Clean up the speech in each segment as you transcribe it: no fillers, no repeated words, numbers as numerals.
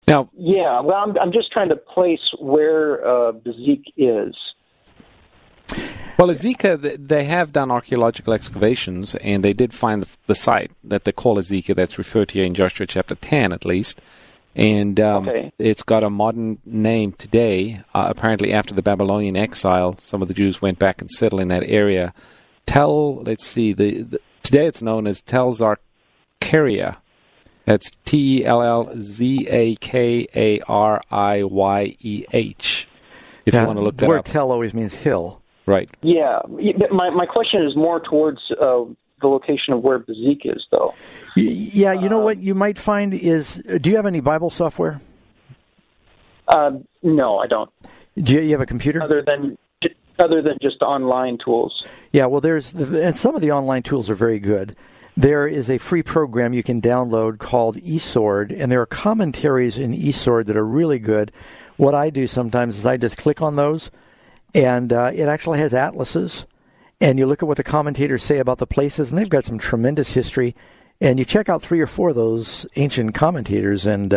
Now, yeah, well, I'm just trying to place where Bezik is. Well, Azekah, they have done archaeological excavations, and they did find the site that they call Azekah that's referred to here in Joshua chapter 10, at least. And It's got a modern name today. Apparently, after the Babylonian exile, some of the Jews went back and settled in that area. Today it's known as Tel Zarkariya. That's TellzakariYeh. If you want to look that up. The word up. Tel always means hill. Right. Yeah. My question is more towards the location of where Bezik is, though. Yeah, you know what you might find is, do you have any Bible software? No, I don't. Do you have a computer? Other than just online tools. Yeah, well, and some of the online tools are very good. There is a free program you can download called eSword, and there are commentaries in eSword that are really good. What I do sometimes is I just click on those, and it actually has atlases, and you look at what the commentators say about the places, and they've got some tremendous history, and you check out 3 or 4 of those ancient commentators, and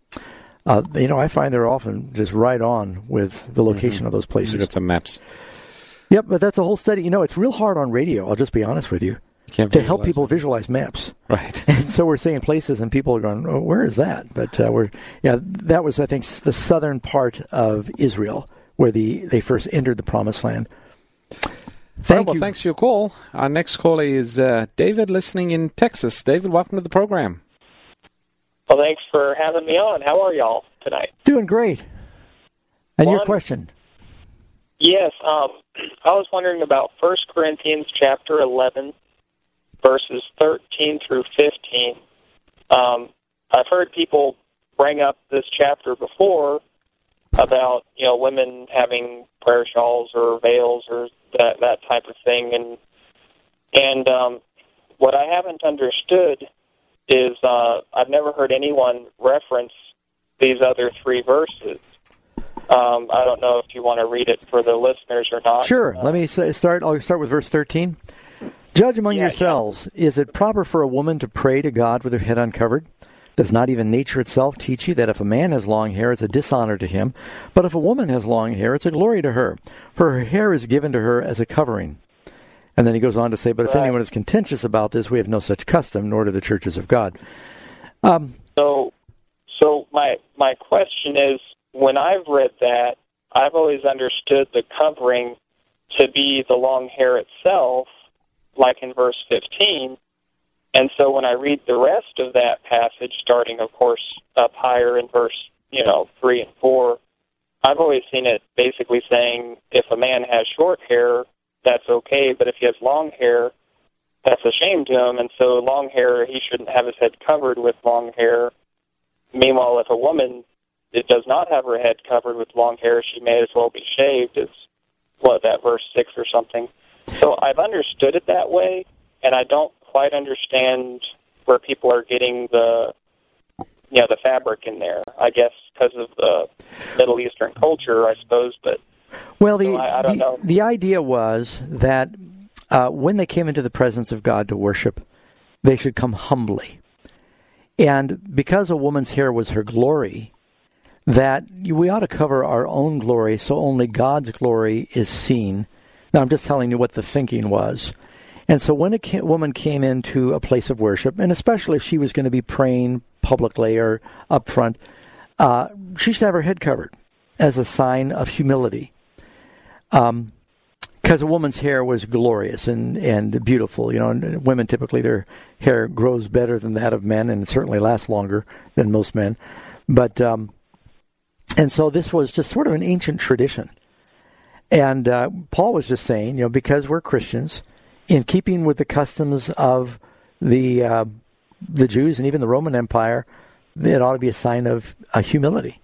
I find they're often just right on with the location of those places. You've got some maps. Yep, but that's a whole study. It's real hard on radio, I'll just be honest with you, to help people visualize maps. Right. And so we're seeing places, and people are going, "Oh, where is that?" But that was, I think, the southern part of Israel where they first entered the Promised Land. Thank you. Thanks for your call. Our next caller is David, listening in Texas. David, welcome to the program. Well, thanks for having me on. How are y'all tonight? Doing great. And your question? Yes, I was wondering about 1 Corinthians chapter 11, verses 13 through 15. I've heard people bring up this chapter before about, women having prayer shawls or veils or that type of thing, and what I haven't understood is I've never heard anyone reference these other 3 verses. I don't know if you want to read it for the listeners or not. Sure. Let me start. I'll start with verse 13. Judge among yourselves, is it proper for a woman to pray to God with her head uncovered? Does not even nature itself teach you that if a man has long hair, it's a dishonor to him? But if a woman has long hair, it's a glory to her, for her hair is given to her as a covering. And then he goes on to say, but if anyone is contentious about this, we have no such custom, nor do the churches of God. So my question is, when I've read that, I've always understood the covering to be the long hair itself, like in verse 15. And so when I read the rest of that passage, starting, of course, up higher in verse, 3 and 4, I've always seen it basically saying if a man has short hair, that's okay, but if he has long hair, that's a shame to him, and so long hair, he shouldn't have his head covered with long hair. Meanwhile, if a woman does not have her head covered with long hair, she may as well be shaved, is that verse 6 or something. So I've understood it that way, and I don't quite understand where people are getting the fabric in there. I guess because of the Middle Eastern culture, I suppose, but I don't know. The idea was that when they came into the presence of God to worship, they should come humbly. And because a woman's hair was her glory, that we ought to cover our own glory so only God's glory is seen. Now, I'm just telling you what the thinking was. And so when a woman came into a place of worship, and especially if she was going to be praying publicly or up front, she should have her head covered as a sign of humility. Because a woman's hair was glorious and beautiful. And women typically, their hair grows better than that of men and certainly lasts longer than most men. But and so this was just sort of an ancient tradition. And Paul was just saying, because we're Christians, in keeping with the customs of the Jews and even the Roman Empire, it ought to be a sign of humility.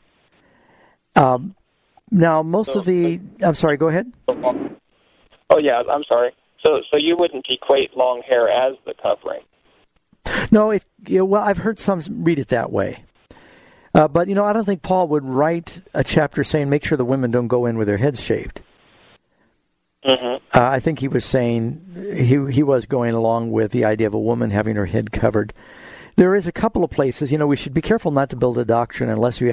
Now, I'm sorry, go ahead. Oh, yeah, I'm sorry. So you wouldn't equate long hair as the covering? No, I've heard some read it that way. But, I don't think Paul would write a chapter saying, make sure the women don't go in with their heads shaved. Mm-hmm. I think he was saying, he was going along with the idea of a woman having her head covered. There is a couple of places, we should be careful not to build a doctrine unless you